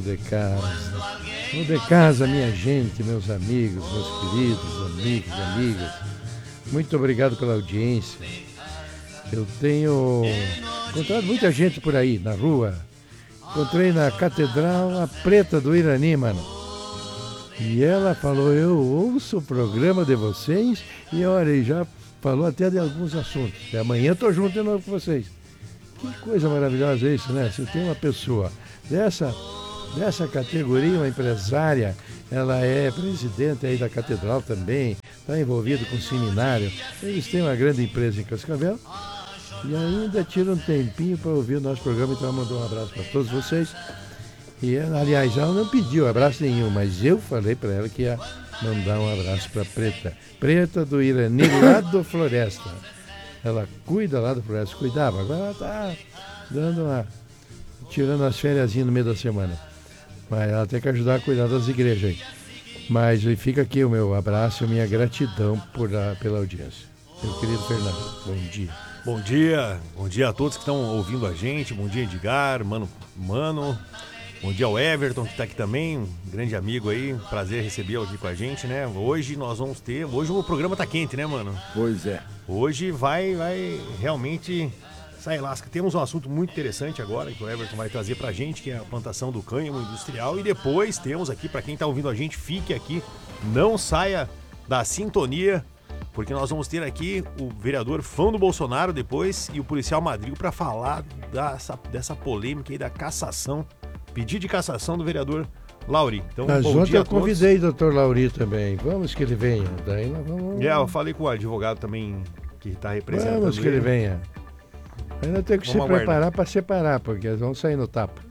De casa. O de casa, minha gente, meus amigos, meus queridos amigos, amigas. Muito obrigado pela audiência. Eu tenho encontrado muita gente por aí, na rua. Encontrei na Catedral a Preta do Irani, mano. E ela falou, eu ouço o programa de vocês e olha, e já falou até de alguns assuntos. E amanhã eu tô junto de novo com vocês. Que coisa maravilhosa é isso, né? Você tem uma pessoa dessa categoria, uma empresária, ela é presidente aí da Catedral também, está envolvida com seminário. Eles têm uma grande empresa em Cascavel e ainda tira um tempinho para ouvir o nosso programa, então ela mandou um abraço para todos vocês. E aliás, ela não pediu abraço nenhum, mas eu falei para ela que ia mandar um abraço para Preta do Irani, lá do Floresta. Ela cuida lá do Floresta, cuidava, agora ela está tirando as férias no meio da semana. Mas ela tem que ajudar a cuidar das igrejas aí. Mas fica aqui o meu abraço e a minha gratidão pela audiência. Meu querido Fernando, bom dia. Bom dia a todos que estão ouvindo a gente. Bom dia, Edgar, Mano. Bom dia ao Everton, que está aqui também, um grande amigo aí. Prazer recebê-lo aqui com a gente, né? Hoje o programa tá quente, né, mano? Pois é. Hoje vai realmente sair lasca. Temos um assunto muito interessante agora que o Everton vai trazer pra gente, que é a plantação do cânhamo industrial. E depois temos aqui, para quem tá ouvindo a gente, fique aqui, não saia da sintonia, porque nós vamos ter aqui o vereador fã do Bolsonaro depois e o policial Madrigo para falar dessa polêmica aí da cassação, pedido de cassação do vereador Lauri. Então, Mas bom ontem dia a eu todos. convidei o Dr. Lauri também. Vamos que ele venha. Daí nós vamos... Eu falei com o advogado também que está representando. Vamos que ele venha. Ainda tem que se aguardar. preparar para separar, porque eles vão sair no tapa.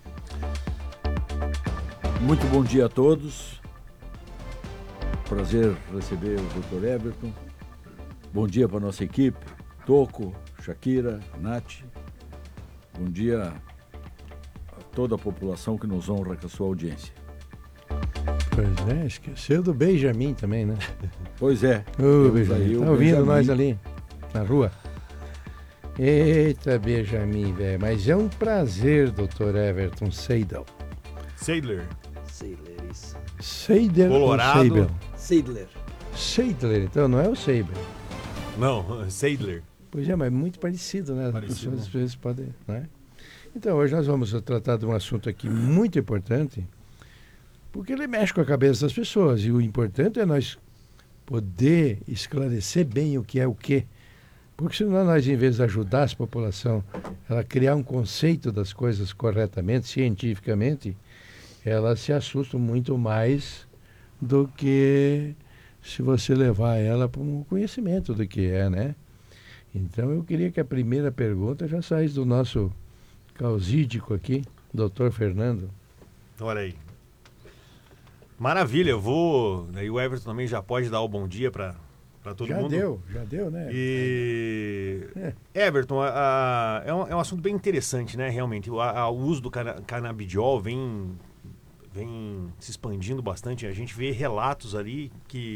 Muito bom dia a todos. Prazer receber o Dr. Everton. Bom dia para a nossa equipe. Toco, Shakira, Nath. Bom dia a toda a população que nos honra com a sua audiência. Pois é, esqueceu do Benjamin também, né? Pois é. Ô, Benjamin, tá ouvindo Benjamin. nós ali, na rua? Eita, Benjamin, velho. Mas é um prazer, Dr. Everton Seidel. Seidler. Seidler, isso. Seidel Colorado. ou Seibel? Seidler. Seidler, então, não é o Seibel. Não, Seidler. Pois é, mas muito parecido, né? Parecido, As pessoas né? às vezes podem, né? Então, hoje nós vamos tratar de um assunto aqui muito importante, porque ele mexe com a cabeça das pessoas. E o importante é nós poder esclarecer bem o que é o quê. Porque senão nós, em vez de ajudar a população ela criar um conceito das coisas corretamente, cientificamente, ela se assusta muito mais do que se você levar ela para um conhecimento do que é, né? Então eu queria que a primeira pergunta já saísse do nosso causídico aqui, doutor Fernando. Olha aí. Maravilha, eu vou... Aí o Everton também já pode dar o bom dia para todo Já mundo. deu, né? E... Everton, é um assunto bem interessante, né? Realmente, o uso do canabidiol vem se expandindo bastante. A gente vê relatos ali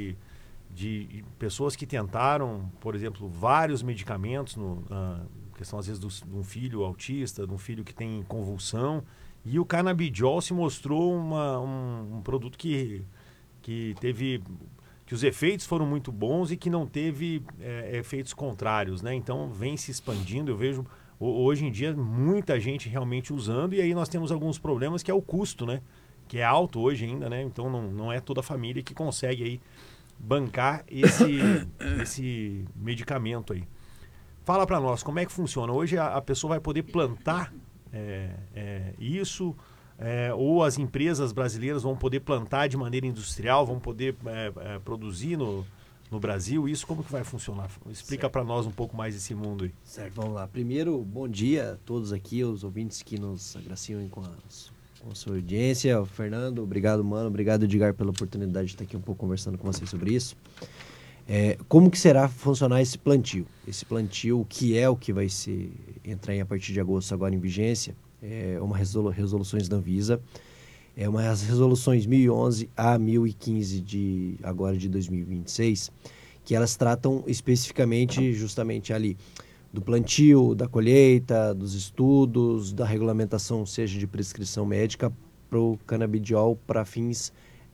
de pessoas que tentaram, por exemplo, vários medicamentos, questão às vezes de um filho autista, de um filho que tem convulsão, e o canabidiol se mostrou um produto que teve... que os efeitos foram muito bons e que não teve efeitos contrários, né? Então vem se expandindo, eu vejo hoje em dia muita gente realmente usando, e aí nós temos alguns problemas, que é o custo, né? Que é alto hoje ainda, né? Então não é toda a família que consegue aí bancar esse medicamento aí. Fala para nós, como é que funciona? Hoje a pessoa vai poder plantar isso... ou as empresas brasileiras vão poder plantar de maneira industrial, vão poder produzir no Brasil. Isso como que vai funcionar? Explica para nós um pouco mais desse mundo aí. Certo, vamos lá. Primeiro, bom dia a todos aqui, os ouvintes que nos agraciam com a sua audiência. O Fernando, obrigado, mano. Obrigado, Edgar, pela oportunidade de estar aqui um pouco conversando com vocês sobre isso. Como que será funcionar esse plantio? Esse plantio, que é o que vai entrar a partir de agosto agora em vigência, é uma resoluções da Anvisa, é uma das resoluções 1011 a 1015 agora de 2026, que elas tratam especificamente justamente ali do plantio, da colheita, dos estudos, da regulamentação, seja de prescrição médica, para o canabidiol para fins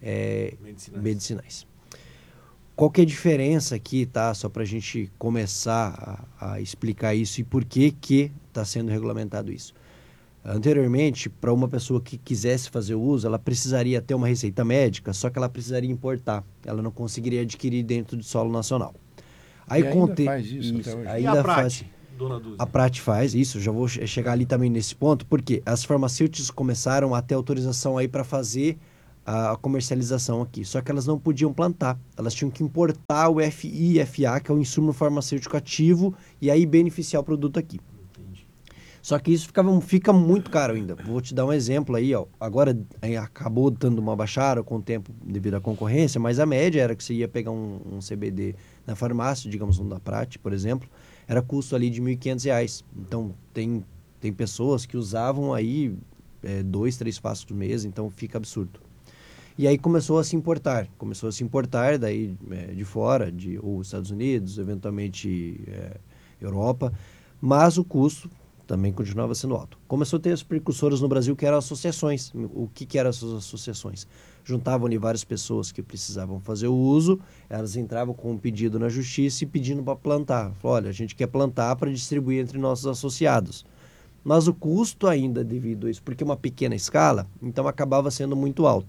medicinais. Qual que é a diferença aqui, tá? Só para a gente começar a explicar isso e por que está sendo regulamentado isso. Anteriormente, para uma pessoa que quisesse fazer o uso, ela precisaria ter uma receita médica, só que ela precisaria importar. Ela não conseguiria adquirir dentro do solo nacional. Aí e ainda faz isso até hoje. E a Prate, dona Dulce? A Prate faz isso, já vou chegar ali também nesse ponto, porque as farmacêuticas começaram a ter autorização aí para fazer a comercialização aqui. Só que elas não podiam plantar. Elas tinham que importar o FI/FA, que é o insumo farmacêutico ativo, e aí beneficiar o produto aqui. Entendi. Só que isso fica muito caro ainda. Vou te dar um exemplo aí, ó. Agora acabou dando uma baixada com o tempo devido à concorrência, mas a média era que você ia pegar um CBD na farmácia, digamos um da Prate, por exemplo, era custo ali de R$ 1.500. Então tem pessoas que usavam aí 2, 3 passos por mês, então fica absurdo. E aí começou a se importar daí de fora, ou Estados Unidos, eventualmente Europa, mas o custo também continuava sendo alto. Começou a ter as precursoras no Brasil que eram associações. O que eram essas associações? Juntavam ali várias pessoas que precisavam fazer o uso, elas entravam com um pedido na justiça e pedindo para plantar. Falaram, olha, a gente quer plantar para distribuir entre nossos associados. Mas o custo ainda devido a isso, porque é uma pequena escala, então acabava sendo muito alto.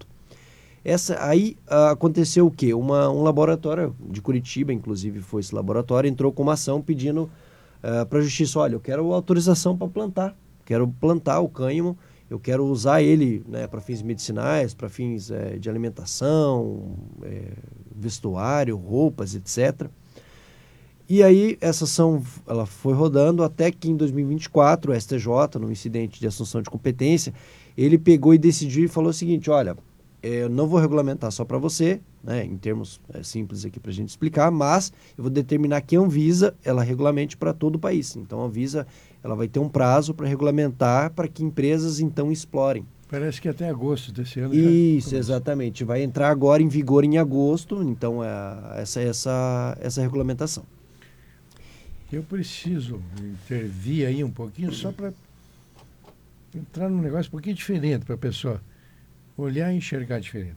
Aí aconteceu o quê? Um laboratório de Curitiba, inclusive foi esse laboratório, entrou com uma ação pedindo para a justiça, olha, eu quero autorização para plantar, quero plantar o cânhamo, eu quero usar ele, né, para fins medicinais, para fins de alimentação, vestuário, roupas, etc. E aí essa ação ela foi rodando até que em 2024 o STJ, no incidente de assunção de competência, ele pegou e decidiu e falou o seguinte, olha, eu não vou regulamentar só para você, né, em termos simples aqui para a gente explicar, mas eu vou determinar que a Anvisa ela regulamente para todo o país. Então a Anvisa ela vai ter um prazo para regulamentar para que empresas então explorem. Parece que até agosto desse ano. Isso, exatamente. Vai entrar agora em vigor em agosto, então essa regulamentação. Eu preciso intervir aí um pouquinho só para entrar num negócio um pouquinho diferente para a pessoa olhar e enxergar diferente.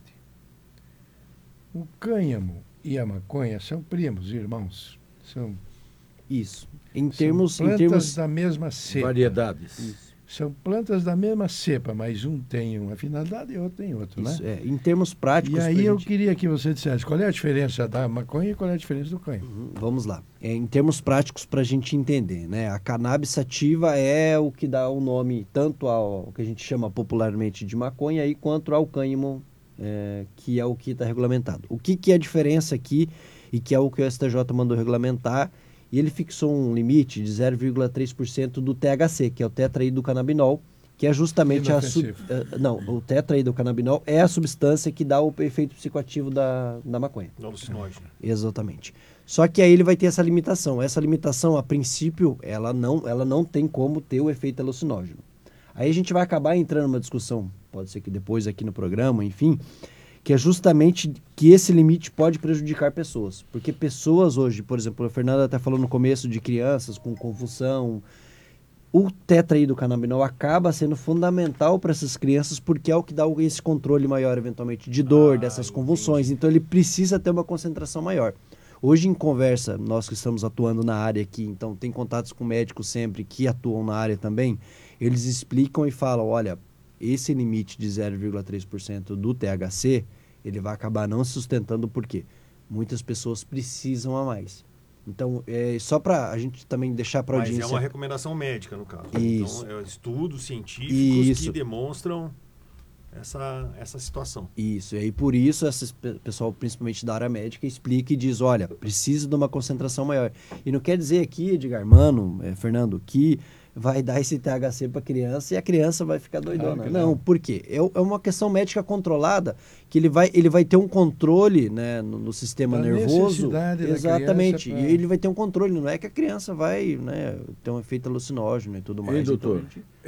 O cânhamo e a maconha são primos, irmãos. São isso. São plantas da mesma cepa. Variedades. Isso. São plantas da mesma cepa, mas um tem uma finalidade e outro tem outro, Isso, né? em termos práticos... E aí eu queria que você dissesse qual é a diferença da maconha e qual é a diferença do cânhamo. Vamos lá. Em termos práticos, para a gente entender, né? A cannabis sativa é o que dá o nome tanto ao que a gente chama popularmente de maconha aí, quanto ao cânhamo, que é o que está regulamentado. O que é a diferença aqui e que é o que o STJ mandou regulamentar? E ele fixou um limite de 0,3% do THC, que é o tetraidrocannabinol, que é justamente o tetraidrocannabinol é a substância que dá o efeito psicoativo da maconha. Do alucinógeno. Exatamente. Só que aí ele vai ter essa limitação. Essa limitação, a princípio, ela não tem como ter o efeito alucinógeno. Aí a gente vai acabar entrando numa discussão, pode ser que depois aqui no programa, enfim, que é justamente que esse limite pode prejudicar pessoas. Porque pessoas hoje, por exemplo, a Fernanda até falou no começo de crianças com convulsão, o tetraidrocannabinol acaba sendo fundamental para essas crianças porque é o que dá esse controle maior, eventualmente, de dor, dessas convulsões. Entendi. Então ele precisa ter uma concentração maior. Hoje em conversa, nós que estamos atuando na área aqui, então tem contatos com médicos sempre que atuam na área também, eles explicam e falam, olha, esse limite de 0,3% do THC, ele vai acabar não sustentando porque muitas pessoas precisam a mais. Então, só para a gente também deixar para a audiência... Mas é uma recomendação médica, no caso. Isso. Então, estudos científicos que demonstram essa situação. Isso, e aí por isso esse pessoal, principalmente da área médica, explica e diz, olha, precisa de uma concentração maior. E não quer dizer aqui, Edgar, Fernando, que vai dar esse THC para a criança e a criança vai ficar doidona. Não, por quê? É uma questão médica controlada, que ele vai ter um controle, né, no sistema nervoso. Exatamente. E ele vai ter um controle, não é que a criança vai, né, ter um efeito alucinógeno e tudo mais. E doutor,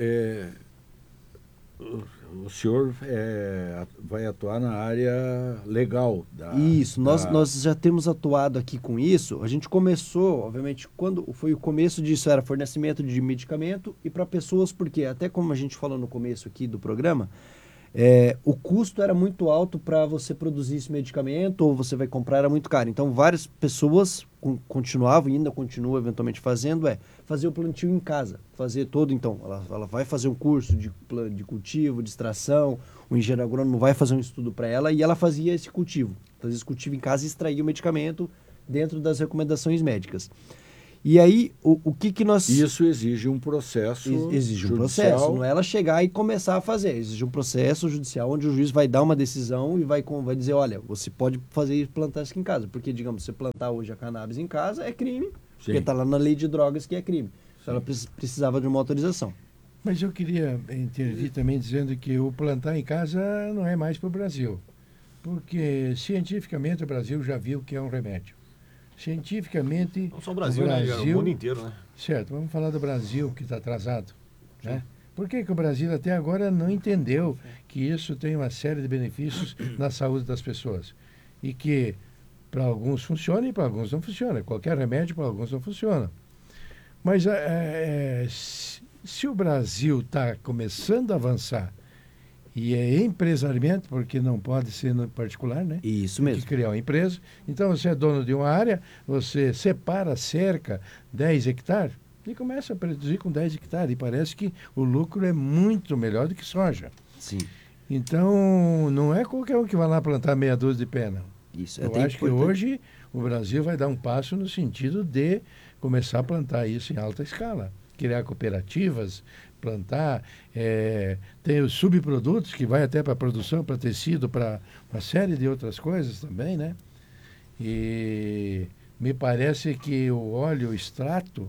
o senhor vai atuar na área legal. Isso, nós já temos atuado aqui com isso. A gente começou, obviamente, quando foi o começo disso, era fornecimento de medicamento e para pessoas, porque até como a gente falou no começo aqui do programa, o custo era muito alto para você produzir esse medicamento, ou você vai comprar, era muito caro. Então, várias pessoas continuavam e ainda continuam eventualmente fazendo, fazer o plantio em casa. Fazer todo, então, ela vai fazer um curso de cultivo, de extração, o engenheiro agrônomo vai fazer um estudo para ela e ela fazia esse cultivo. Fazia esse cultivo em casa e extraía o medicamento dentro das recomendações médicas. E aí, o que nós... Isso exige um processo Exige um judicial. processo, não é ela chegar e começar a fazer. Exige um processo judicial onde o juiz vai dar uma decisão e vai dizer, olha, você pode plantar isso aqui em casa. Porque, digamos, você plantar hoje a cannabis em casa é crime, porque está lá na lei de drogas que é crime. Então, ela precisava de uma autorização. Mas eu queria intervir também dizendo que o plantar em casa não é mais para o Brasil. Porque, cientificamente, o Brasil já viu que é um remédio. Cientificamente, não só o Brasil, né? O mundo inteiro, né? Certo, vamos falar do Brasil, que está atrasado, né? Por que o Brasil até agora não entendeu que isso tem uma série de benefícios na saúde das pessoas? E que para alguns funciona e para alguns não funciona. Qualquer remédio para alguns não funciona. Mas se o Brasil está começando a avançar e é empresariamento, porque não pode ser no particular, né? Isso mesmo. Tem que criar uma empresa. Então, você é dono de uma área, você separa, cerca 10 hectares e começa a produzir com 10 hectares. E parece que o lucro é muito melhor do que soja. Sim. Então, não é qualquer um que vai lá plantar meia dúzia de pé, não. Isso. Eu acho que hoje o Brasil vai dar um passo no sentido de começar a plantar isso em alta escala. Criar cooperativas, plantar, tem os subprodutos que vai até para produção, para tecido, para uma série de outras coisas também, né? E me parece que o óleo, o extrato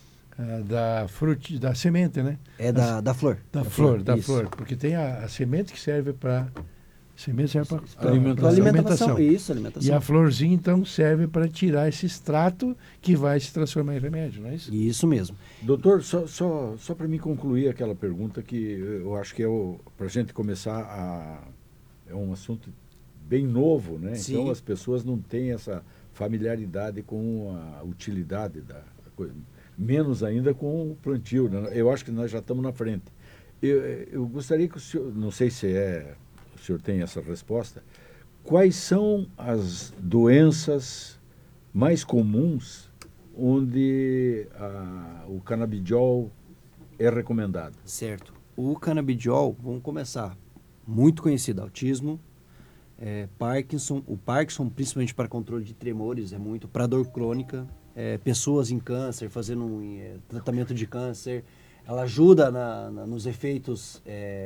da semente, né? Da flor. Da flor, porque tem a semente que serve para... Semente serve para alimentação. Isso, alimentação. E a florzinha, então, serve para tirar esse extrato que vai se transformar em remédio, não é isso? Isso mesmo. Doutor, só para me concluir aquela pergunta que eu acho que para a gente começar é um assunto bem novo, né? Sim. Então as pessoas não têm essa familiaridade com a utilidade da coisa, menos ainda com o plantio, né? Eu acho que nós já estamos na frente. Eu gostaria que o senhor, não sei se o senhor tem essa resposta, quais são as doenças mais comuns onde o canabidiol é recomendado? Certo. O canabidiol, vamos começar, muito conhecido, autismo, Parkinson, o Parkinson principalmente para controle de tremores, é muito para dor crônica, pessoas em câncer, fazendo tratamento de câncer, ela ajuda nos efeitos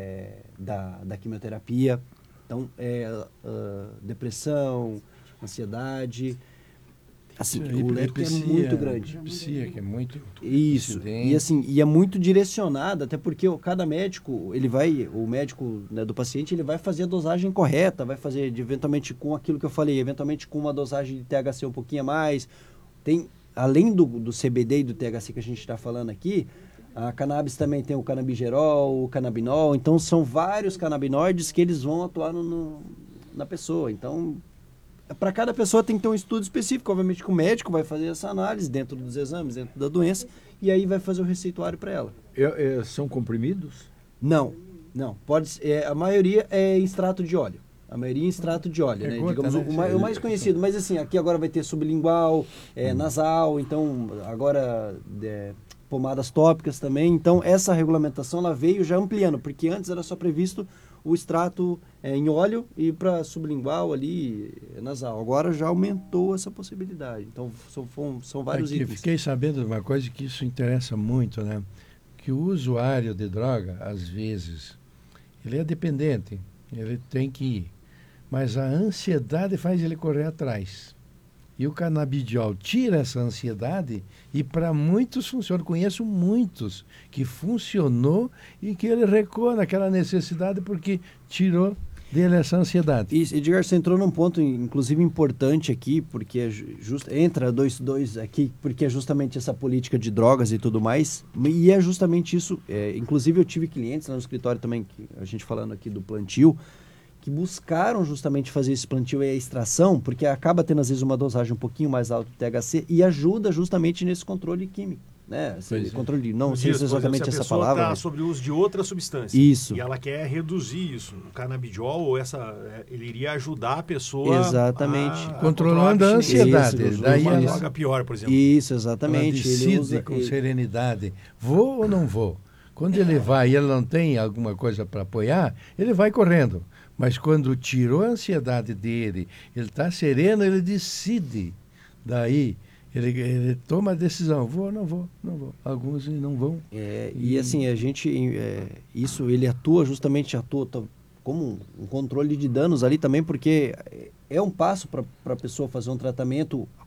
da quimioterapia, então depressão, ansiedade, assim, o leque é muito grande. Epilepsia, que é muito... Isso, e assim, e é muito direcionado, até porque cada médico, o médico, né, do paciente, ele vai fazer a dosagem correta, vai fazer eventualmente com aquilo que eu falei, eventualmente com uma dosagem de THC um pouquinho a mais. Tem, além do CBD e do THC que a gente está falando aqui, a cannabis também tem o canabigerol, o canabinol, então são vários canabinoides que eles vão atuar na pessoa. Então, para cada pessoa tem que ter um estudo específico, obviamente que o médico vai fazer essa análise dentro dos exames, dentro da doença, e aí vai fazer o receituário para ela. São comprimidos? Não. Pode ser, a maioria é em extrato de óleo. A maioria em extrato de óleo, né? Gota, digamos, né? o mais conhecido. Mas assim, aqui agora vai ter sublingual, nasal, então agora pomadas tópicas também. Então essa regulamentação ela veio já ampliando, porque antes era só previsto o extrato em óleo e para sublingual ali, nasal. Agora já aumentou essa possibilidade. Então são vários itens. Fiquei sabendo de uma coisa que isso interessa muito, né? Que o usuário de droga, às vezes, ele é dependente, ele tem que ir. Mas a ansiedade faz ele correr atrás. E o canabidiol tira essa ansiedade e para muitos funciona. Conheço muitos que funcionou e que ele recuou naquela necessidade porque tirou dele essa ansiedade. Isso, Edgar, você entrou num ponto, inclusive, importante aqui, porque entra dois aqui, porque é justamente essa política de drogas e tudo mais, e é justamente isso. Inclusive, eu tive clientes lá no escritório também, a gente falando aqui do plantio, que buscaram justamente fazer esse plantio e a extração, porque acaba tendo, às vezes, uma dosagem um pouquinho mais alta do THC e ajuda justamente nesse controle químico, né? Pois é. Controle, não sei Isso, se é por exemplo, exatamente se a essa pessoa palavra. está sobre o uso de outra substância. Isso. E ela quer reduzir isso. O canabidiol, ou ele iria ajudar a pessoa Exatamente. a Controlando a controlar ansiedade. Isso, Daí uma ela, droga pior, por exemplo. Isso, ela exatamente. Ele decide usa, com serenidade, vou ou não vou. Quando ele vai e ele não tem alguma coisa para apoiar, ele vai correndo. Mas quando tirou a ansiedade dele, ele está sereno, ele decide. Daí, ele toma a decisão, vou ou não vou, não vou. Alguns não vão. E assim, a gente, isso ele atua como um controle de danos ali também, porque é um passo para a pessoa fazer um tratamento